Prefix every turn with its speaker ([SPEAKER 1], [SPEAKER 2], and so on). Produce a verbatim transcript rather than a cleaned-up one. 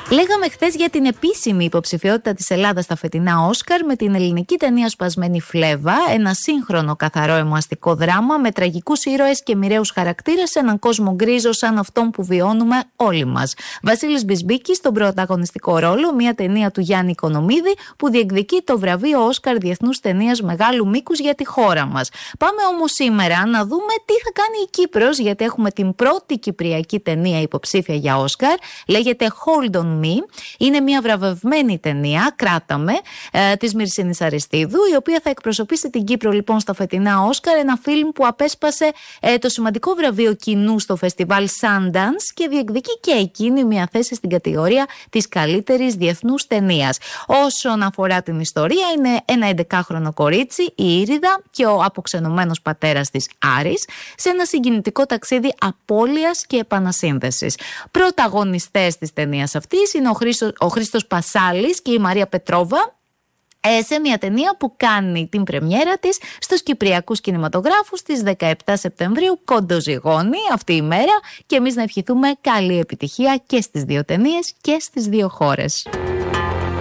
[SPEAKER 1] Λέγαμε χθες για την επίσημη υποψηφιότητα της Ελλάδας στα φετινά Όσκαρ με την ελληνική ταινία Σπασμένη Φλέβα, ένα σύγχρονο καθαρό αιμοαστικό δράμα με τραγικούς ήρωες και μοιραίους χαρακτήρες σε έναν κόσμο γκρίζο σαν αυτόν που βιώνουμε όλοι μας. Βασίλης Μπισμπίκης στον πρωταγωνιστικό ρόλο, μια ταινία του Γιάννη Οικονομίδη που διεκδικεί το βραβείο Όσκαρ Διεθνούς Ταινίας Μεγάλου Μήκους για τη χώρα μας. Πάμε όμως σήμερα να δούμε τι θα κάνει η Κύπρος, γιατί έχουμε την πρώτη κυπριακή ταινία υποψήφια για Όσκαρ. Λέγεται Hold on Me. Είναι μια βραβευμένη ταινία, κράταμε, ε, της Μυρσίνης Αριστίδου, η οποία θα εκπροσωπήσει την Κύπρο λοιπόν στα φετινά Όσκαρ, ένα φιλμ που απέσπασε ε, το σημαντικό βραβείο κοινού στο φεστιβάλ Sundance και διεκδικεί και εκείνη μια θέση στην κατηγορία της καλύτερης διεθνούς ταινίας. Όσον αφορά την ιστορία, είναι ένα έντεκάχρονο κορίτσι, η Ήριδα, και ο αποξενωμένος πατέρας της Άρης, σε ένα συγκινητικό ταξίδι απώλειας και επανασύνδεσης. Πρωταγωνιστές της ταινίας αυτής είναι ο Χρήστος, ο Χρήστος Πασάλης και η Μαρία Πετρόβα, σε μια ταινία που κάνει την πρεμιέρα της στους κυπριακούς κινηματογράφους στις δεκαεπτά Σεπτεμβρίου, κοντοζυγώνει αυτή η μέρα, και εμείς να ευχηθούμε καλή επιτυχία και στις δύο ταινίες και στις δύο χώρες.